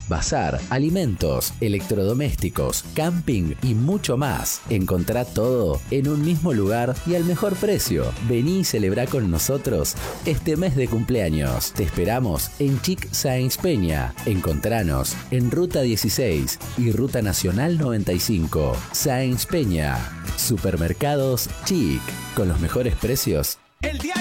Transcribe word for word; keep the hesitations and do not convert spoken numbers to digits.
bazar, alimentos, electrodomésticos, camping y mucho más. Encontrá todo en un mismo lugar y al mejor precio. Vení y celebrá con nosotros este mes de cumpleaños. Te esperamos en Chic Sáenz Peña. Encontranos en Ruta dieciséis y Ruta Nacional noventa y cinco. Sáenz Peña. Supermercados Chic. Con los mejores precios. El día